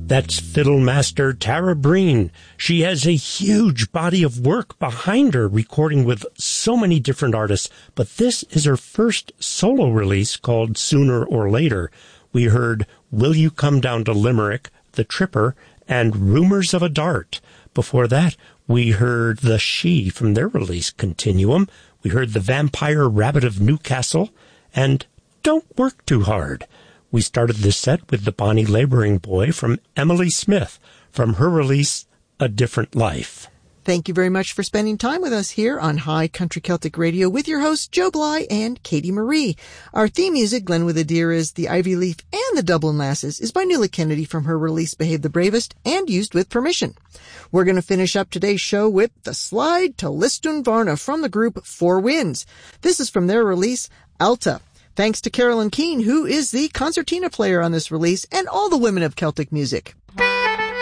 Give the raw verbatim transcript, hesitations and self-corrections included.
That's Fiddlemaster Tara Breen. She has a huge body of work behind her, recording with so many different artists, but this is her first solo release called Sooner or Later. We heard Will You Come Down to Limerick, The Tripper, and Rumors of a Dart. Before that, we heard The She from their release Continuum. We heard The Vampire Rabbit of Newcastle, and Don't Work Too Hard. We started this set with the Bonnie Laboring Boy from Emily Smith from her release, A Different Life. Thank you very much for spending time with us here on High Country Celtic Radio with your hosts Joe Bly and Katie Marie. Our theme music, Glen with a Deer is The Ivy Leaf and the Dublin Lasses, is by Nuala Kennedy from her release Behave the Bravest and used with permission. We're going to finish up today's show with The Slide to Listun Varna from the group Four Winds. This is from their release Alta. Thanks to Carolyn Keene, who is the concertina player on this release, and all the women of Celtic music.